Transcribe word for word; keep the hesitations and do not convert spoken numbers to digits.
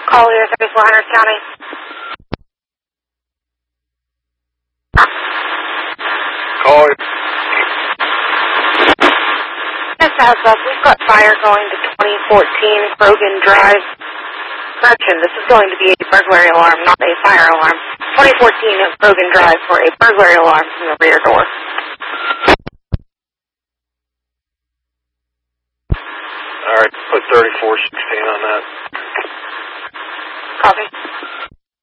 Collier, thirty-four hundred County. Collier. Just heads up, we've got fire going to twenty fourteen Krogan Drive. Correction, this is going to be a burglary alarm, not a fire alarm. twenty fourteen Krogan Drive for a burglary alarm from the rear door. Alright, put thirty-four sixteen on that. Copy.